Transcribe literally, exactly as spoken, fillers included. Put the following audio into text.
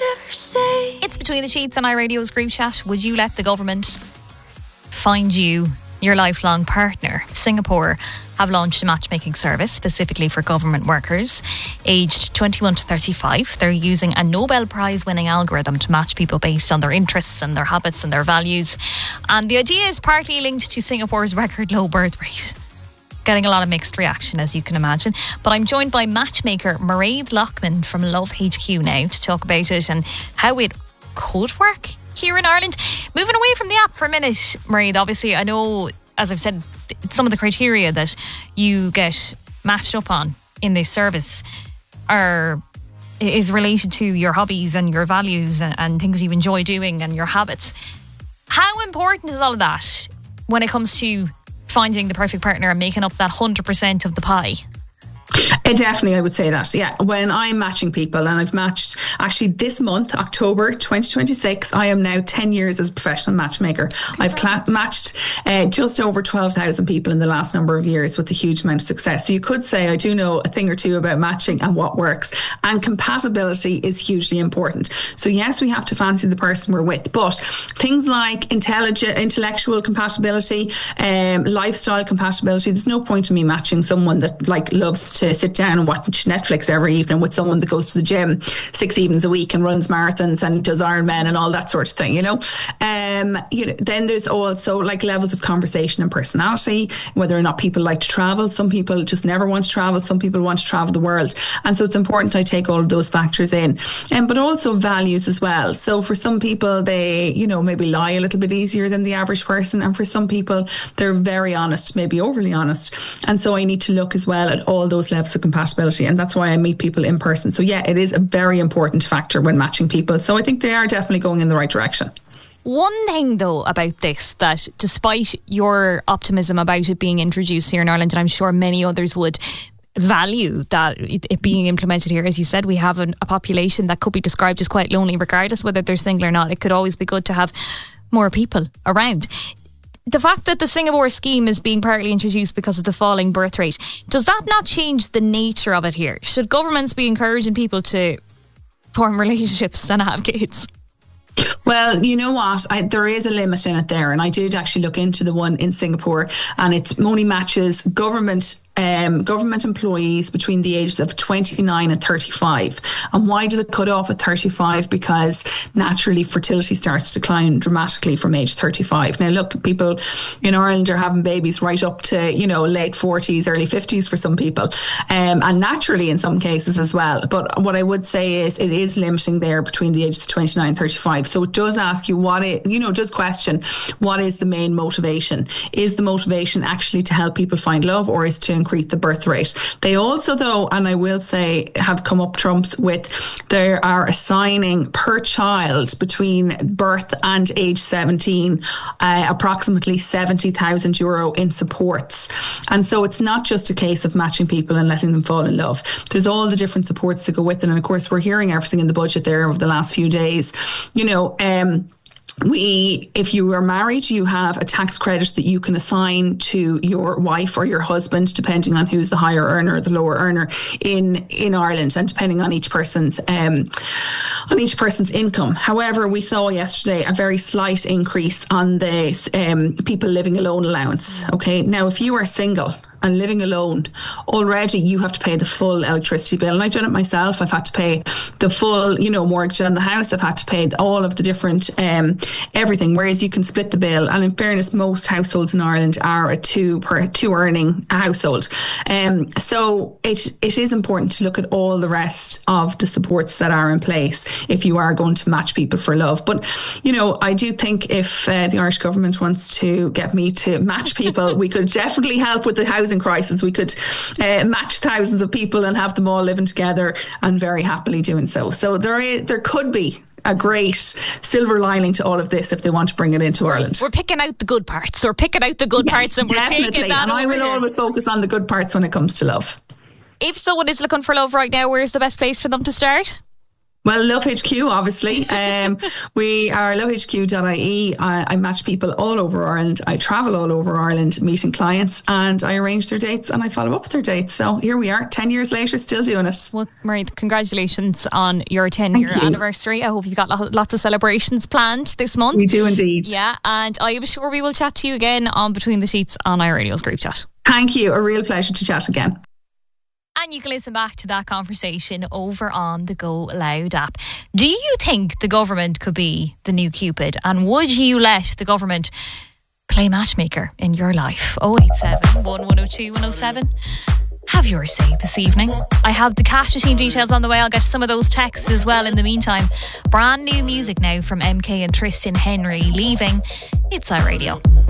ever say. It's Between the Sheets on iRadio's group chat. Would you let the government find you your lifelong partner? Singapore have launched a matchmaking service specifically for government workers aged twenty-one to thirty-five. They're using a Nobel Prize winning algorithm to match people based on their interests and their habits and their values. And the idea is partly linked to Singapore's record low birth rate. Getting a lot of mixed reaction, as you can imagine. But I'm joined by matchmaker Mairead Lockman from Love H Q now to talk about it and how it could work here in Ireland. Moving away from the app for a minute, Mairead, obviously I know, as I've said, some of the criteria that you get matched up on in this service are is related to your hobbies and your values and, and things you enjoy doing and your habits. How important is all of that when it comes to finding the perfect partner and making up that one hundred percent of the pie? Uh, definitely, I would say that. Yeah, when I'm matching people, and I've matched actually this month, October twenty twenty-six, I am now ten years as a professional matchmaker. I've cla- matched uh, just over twelve thousand people in the last number of years with a huge amount of success. So you could say I do know a thing or two about matching and what works. And compatibility is hugely important. So yes, we have to fancy the person we're with, but things like intelligent, intellectual compatibility, um, lifestyle compatibility. There's no point in me matching someone that like loves to sit down and watch Netflix every evening with someone that goes to the gym six evenings a week and runs marathons and does Ironman and all that sort of thing, you know. Um, you know, then there's also like levels of conversation and personality, whether or not people like to travel. Some people just never want to travel. Some people want to travel the world. And so it's important I take all of those factors in. Um, but also values as well. So for some people, they, you know, maybe lie a little bit easier than the average person. And for some people, they're very honest, maybe overly honest. And so I need to look as well at all those levels of compatibility, and that's why I meet people in person. So yeah, it is a very important factor when matching people. So I think they are definitely going in the right direction. One thing though about this, that despite your optimism about it being introduced here in Ireland, and I'm sure many others would value that it, it being implemented here, as you said, we have an, a population that could be described as quite lonely regardless whether they're single or not. It could always be good to have more people around. The fact that the Singapore scheme is being partly introduced because of the falling birth rate, does that not change the nature of it here? Should governments be encouraging people to form relationships and have kids? Well, you know what? I, there is a limit in it there. And I did actually look into the one in Singapore, and it only matches government Um, government employees between the ages of twenty-nine and thirty-five. And why does it cut off at thirty-five? Because naturally fertility starts to decline dramatically from age thirty-five. Now look, people in Ireland are having babies right up to, you know, late forties, early fifties for some people, um, and naturally in some cases as well. But what I would say is it is limiting there between the ages of twenty-nine and thirty-five. So it does ask you what it, you know, does question what is the main motivation? Is the motivation actually to help people find love, or is to increase the birth rate? They also, though, and I will say, have come up trumps with, they are assigning per child between birth and age seventeen uh, approximately seventy thousand euro in supports. And so it's not just a case of matching people and letting them fall in love. There's all the different supports that go with it. And of course, we're hearing everything in the budget there over the last few days. You know, um, We, if you are married, you have a tax credit that you can assign to your wife or your husband, depending on who's the higher earner or the lower earner in, in Ireland, and depending on each person's, um, on each person's income. However, we saw yesterday a very slight increase on the, um, people living alone allowance. Okay. Now, if you are single and living alone, already you have to pay the full electricity bill. And I've done it myself. I've had to pay the full, you know, mortgage on the house. I've had to pay all of the different, um, everything. Whereas you can split the bill. And in fairness, most households in Ireland are a two per two earning household. Um, so it it is important to look at all the rest of the supports that are in place if you are going to match people for love. But, you know, I do think if uh, the Irish government wants to get me to match people, we could definitely help with the housing crisis. We could uh, match thousands of people and have them all living together and very happily doing so. So there is, there could be a great silver lining to all of this if they want to bring it into Ireland. We're picking out the good parts. We're picking out the good yes, parts and we're definitely. taking that And I over will here. always focus on the good parts when it comes to love. If someone is looking for love right now, where's the best place for them to start? Well, Love H Q, obviously. Um, we are love h q dot i e. I, I match people all over Ireland. I travel all over Ireland meeting clients, and I arrange their dates and I follow up with their dates. So here we are, ten years later, still doing it. Well, Marie, congratulations on your ten-year anniversary. I hope you've got lots of celebrations planned this month. We do indeed. Yeah, and I am sure we will chat to you again on Between the Sheets on iRadio's Group Chat. Thank you. A real pleasure to chat again. And you can listen back to that conversation over on the Go Loud app. Do you think the government could be the new Cupid? And would you let the government play matchmaker in your life? oh eight seven, one one oh two, one oh seven. Have your say this evening. I have the cash machine details on the way. I'll get some of those texts as well in the meantime. Brand new music now from M K and Tristan Henry, Leaving. It's iRadio.